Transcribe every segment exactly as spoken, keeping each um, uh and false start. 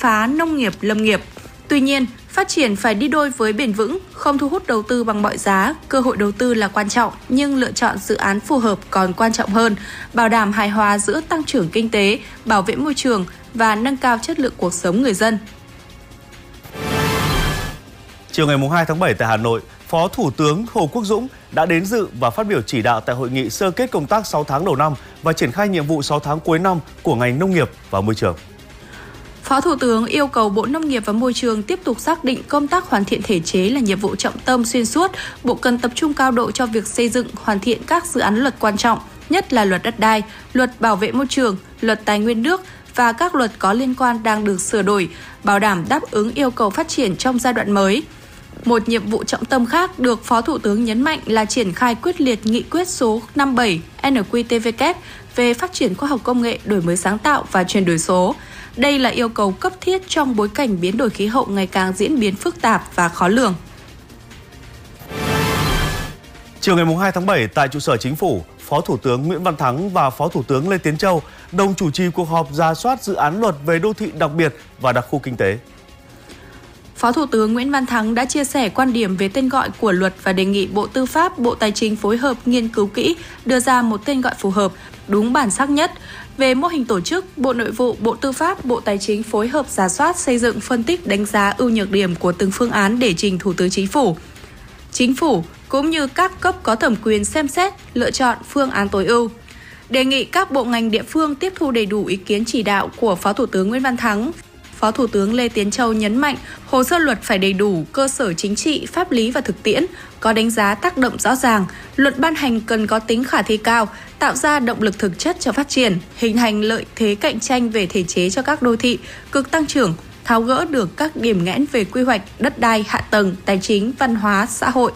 phá nông nghiệp, lâm nghiệp. Tuy nhiên, phát triển phải đi đôi với bền vững, không thu hút đầu tư bằng mọi giá. Cơ hội đầu tư là quan trọng, nhưng lựa chọn dự án phù hợp còn quan trọng hơn, bảo đảm hài hòa giữa tăng trưởng kinh tế, bảo vệ môi trường và nâng cao chất lượng cuộc sống người dân. Chiều ngày hai tháng bảy tại Hà Nội, Phó Thủ tướng Hồ Quốc Dũng đã đến dự và phát biểu chỉ đạo tại hội nghị sơ kết công tác sáu tháng đầu năm và triển khai nhiệm vụ sáu tháng cuối năm của ngành nông nghiệp và môi trường. Phó Thủ tướng yêu cầu Bộ Nông nghiệp và Môi trường tiếp tục xác định công tác hoàn thiện thể chế là nhiệm vụ trọng tâm xuyên suốt. Bộ cần tập trung cao độ cho việc xây dựng, hoàn thiện các dự án luật quan trọng, nhất là luật đất đai, luật bảo vệ môi trường, luật tài nguyên nước và các luật có liên quan đang được sửa đổi, bảo đảm đáp ứng yêu cầu phát triển trong giai đoạn mới. Một nhiệm vụ trọng tâm khác được Phó Thủ tướng nhấn mạnh là triển khai quyết liệt nghị quyết số năm mươi bảy N Q T V K về phát triển khoa học công nghệ, đổi mới sáng tạo và chuyển đổi số. Đây là yêu cầu cấp thiết trong bối cảnh biến đổi khí hậu ngày càng diễn biến phức tạp và khó lường. Chiều ngày hai tháng bảy tại trụ sở Chính phủ, Phó Thủ tướng Nguyễn Văn Thắng và Phó Thủ tướng Lê Tiến Châu đồng chủ trì cuộc họp rà soát dự án luật về đô thị đặc biệt và đặc khu kinh tế. Phó Thủ tướng Nguyễn Văn Thắng đã chia sẻ quan điểm về tên gọi của luật và đề nghị Bộ Tư pháp, Bộ Tài chính phối hợp nghiên cứu kỹ, đưa ra một tên gọi phù hợp, đúng bản sắc nhất. Về mô hình tổ chức, Bộ Nội vụ, Bộ Tư pháp, Bộ Tài chính phối hợp rà soát, xây dựng, phân tích, đánh giá ưu nhược điểm của từng phương án để trình Thủ tướng Chính phủ. Chính phủ cũng như các cấp có thẩm quyền xem xét, lựa chọn phương án tối ưu. Đề nghị các bộ ngành địa phương tiếp thu đầy đủ ý kiến chỉ đạo của Phó Thủ tướng Nguyễn Văn Thắng. Phó Thủ tướng Lê Tiến Châu nhấn mạnh hồ sơ luật phải đầy đủ cơ sở chính trị, pháp lý và thực tiễn, có đánh giá tác động rõ ràng, luật ban hành cần có tính khả thi cao, tạo ra động lực thực chất cho phát triển, hình thành lợi thế cạnh tranh về thể chế cho các đô thị, cực tăng trưởng, tháo gỡ được các điểm nghẽn về quy hoạch, đất đai, hạ tầng, tài chính, văn hóa, xã hội.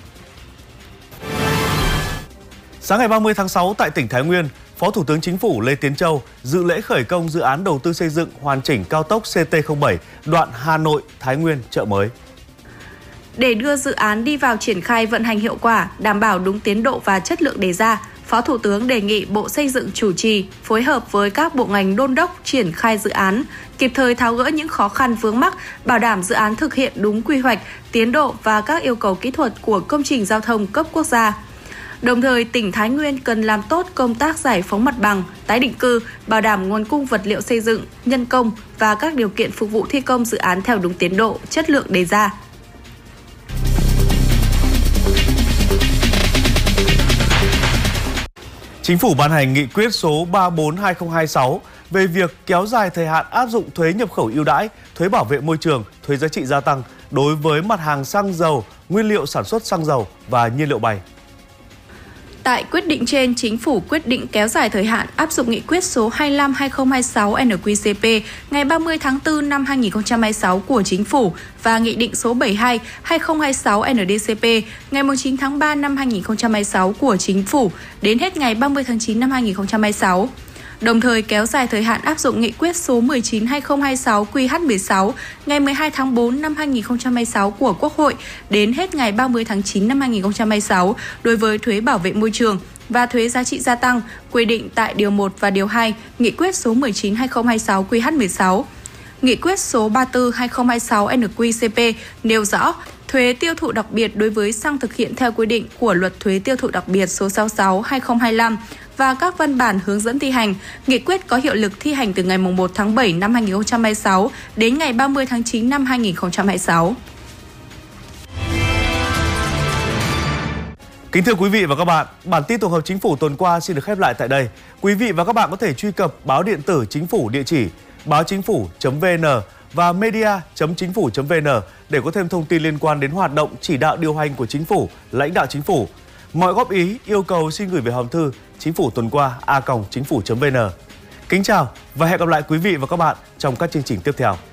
Sáng ngày ba mươi tháng sáu tại tỉnh Thái Nguyên, Phó Thủ tướng Chính phủ Lê Tiến Châu dự lễ khởi công dự án đầu tư xây dựng hoàn chỉnh cao tốc C T không bảy đoạn Hà Nội - Thái Nguyên - Chợ Mới. Để đưa dự án đi vào triển khai vận hành hiệu quả, đảm bảo đúng tiến độ và chất lượng đề ra, Phó Thủ tướng đề nghị Bộ Xây dựng chủ trì, phối hợp với các bộ ngành đôn đốc triển khai dự án, kịp thời tháo gỡ những khó khăn vướng mắc, bảo đảm dự án thực hiện đúng quy hoạch, tiến độ và các yêu cầu kỹ thuật của công trình giao thông cấp quốc gia. Đồng thời, tỉnh Thái Nguyên cần làm tốt công tác giải phóng mặt bằng, tái định cư, bảo đảm nguồn cung vật liệu xây dựng, nhân công và các điều kiện phục vụ thi công dự án theo đúng tiến độ, chất lượng đề ra. Chính phủ ban hành nghị quyết số ba mươi tư trên hai nghìn không trăm hai mươi sáu về việc kéo dài thời hạn áp dụng thuế nhập khẩu ưu đãi, thuế bảo vệ môi trường, thuế giá trị gia tăng đối với mặt hàng xăng dầu, nguyên liệu sản xuất xăng dầu và nhiên liệu bay. Tại quyết định trên, Chính phủ quyết định kéo dài thời hạn áp dụng nghị quyết số hai mươi lăm trên hai nghìn không trăm hai mươi sáu N Q C P ngày ba mươi tháng tư năm hai nghìn không trăm hai mươi sáu của Chính phủ và Nghị định số bảy mươi hai trên hai nghìn không trăm hai mươi sáu N D C P ngày chín tháng ba năm hai nghìn không trăm hai mươi sáu của Chính phủ đến hết ngày ba mươi tháng chín năm hai nghìn không trăm hai mươi sáu. Đồng thời kéo dài thời hạn áp dụng nghị quyết số mười chín trên hai nghìn không trăm hai mươi sáu Q H mười sáu ngày mười hai tháng tư năm hai nghìn không trăm hai mươi sáu của Quốc hội đến hết ngày ba mươi tháng chín năm hai nghìn không trăm hai mươi sáu đối với thuế bảo vệ môi trường và thuế giá trị gia tăng quy định tại điều một và điều hai nghị quyết số mười chín trên hai nghìn không trăm hai mươi sáu Q H mười sáu. Nghị quyết số ba mươi tư trên hai nghìn không trăm hai mươi sáu N Q C P nêu rõ thuế tiêu thụ đặc biệt đối với xăng thực hiện theo quy định của Luật thuế tiêu thụ đặc biệt số sáu mươi sáu trên hai nghìn không trăm hai mươi lăm và các văn bản hướng dẫn thi hành. Nghị quyết có hiệu lực thi hành từ ngày một tháng bảy năm hai nghìn không trăm hai mươi sáu đến ngày ba mươi tháng chín năm hai nghìn không trăm hai mươi sáu. Kính thưa quý vị và các bạn, bản tin tổng hợp Chính phủ tuần qua xin được khép lại tại đây. Quý vị và các bạn có thể truy cập báo điện tử Chính phủ địa chỉ báo chính phủ chấm vn và media chấm chính phủ chấm vn để có thêm thông tin liên quan đến hoạt động chỉ đạo điều hành của Chính phủ, lãnh đạo Chính phủ. Mọi góp ý, yêu cầu xin gửi về hòm thư chính phủ tuần qua a còng chính phủ chấm vn. Kính chào và hẹn gặp lại quý vị và các bạn trong các chương trình tiếp theo.